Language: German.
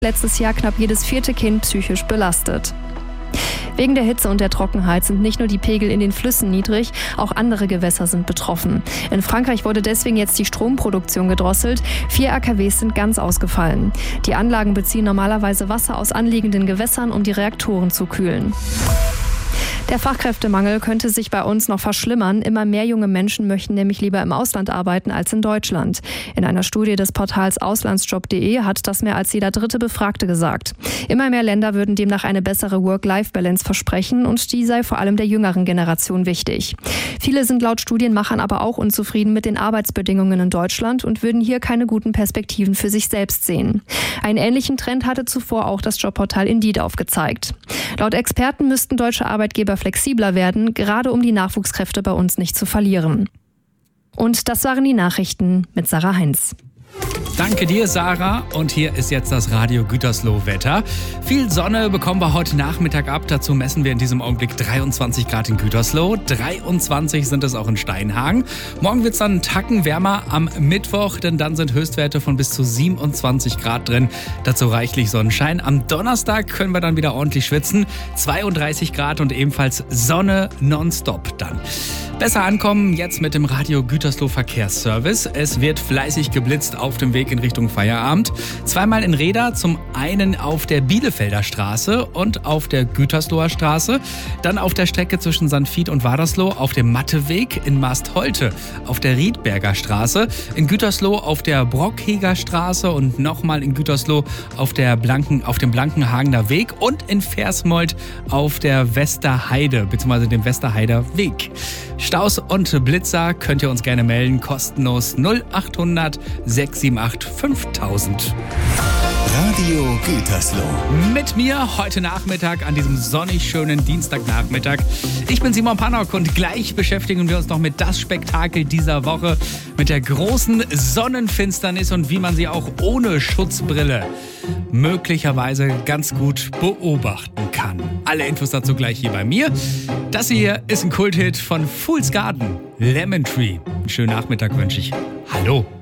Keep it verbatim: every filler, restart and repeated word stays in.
letztes Jahr knapp jedes vierte Kind psychisch belastet. Wegen der Hitze und der Trockenheit sind nicht nur die Pegel in den Flüssen niedrig, auch andere Gewässer sind betroffen. In Frankreich wurde deswegen jetzt die Stromproduktion gedrosselt. Vier R K Ws sind ganz ausgefallen. Die Anlagen beziehen normalerweise Wasser aus anliegenden Gewässern, um die Reaktoren zu kühlen. Der Fachkräftemangel könnte sich bei uns noch verschlimmern. Immer mehr junge Menschen möchten nämlich lieber im Ausland arbeiten als in Deutschland. In einer Studie des Portals auslandsjob punkt de hat das mehr als jeder dritte Befragte gesagt. Immer mehr Länder würden demnach eine bessere Work-Life-Balance versprechen und die sei vor allem der jüngeren Generation wichtig. Viele sind laut Studienmachern aber auch unzufrieden mit den Arbeitsbedingungen in Deutschland und würden hier keine guten Perspektiven für sich selbst sehen. Einen ähnlichen Trend hatte zuvor auch das Jobportal Indeed aufgezeigt. Laut Experten müssten deutsche Arbeitgeber flexibler werden, gerade um die Nachwuchskräfte bei uns nicht zu verlieren. Und das waren die Nachrichten mit Sarah Heinz. Danke dir, Sarah. Und hier ist jetzt das Radio Gütersloh-Wetter. Viel Sonne bekommen wir heute Nachmittag ab. Dazu messen wir in diesem Augenblick dreiundzwanzig Grad in Gütersloh. dreiundzwanzig sind es auch in Steinhagen. Morgen wird es dann einen Tacken wärmer am Mittwoch, denn dann sind Höchstwerte von bis zu siebenundzwanzig Grad drin. Dazu reichlich Sonnenschein. Am Donnerstag können wir dann wieder ordentlich schwitzen. zweiunddreißig Grad und ebenfalls Sonne nonstop dann. Besser ankommen jetzt mit dem Radio Gütersloh Verkehrsservice. Es wird fleißig geblitzt auf dem Weg in Richtung Feierabend. Zweimal in Reda, zum einen auf der Bielefelder Straße und auf der Gütersloher Straße. Dann auf der Strecke zwischen Sankt Vith und Wadersloh auf dem Matteweg, in Marstholte auf der Riedberger Straße, in Gütersloh auf der Brockheger Straße und nochmal in Gütersloh auf, der Blanken, auf dem Blankenhagener Weg und in Versmold auf der Westerheide bzw. dem Westerheider Weg. Staus und Blitzer könnt ihr uns gerne melden, kostenlos null achthundert sechshundertachtundsiebzig fünftausend. Radio Gütersloh. Mit mir heute Nachmittag an diesem sonnig schönen Dienstagnachmittag. Ich bin Simon Pannock und gleich beschäftigen wir uns noch mit das Spektakel dieser Woche, mit der großen Sonnenfinsternis und wie man sie auch ohne Schutzbrille möglicherweise ganz gut beobachten kann. Alle Infos dazu gleich hier bei mir. Das hier ist ein Kulthit von Fool's Garden, Lemon Tree. Einen schönen Nachmittag wünsche ich. Hallo.